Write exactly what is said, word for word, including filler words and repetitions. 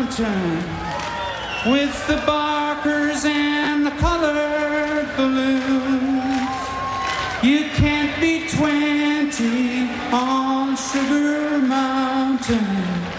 mountain with the barkers and the colored balloons. You can't be twenty on Sugar Mountain.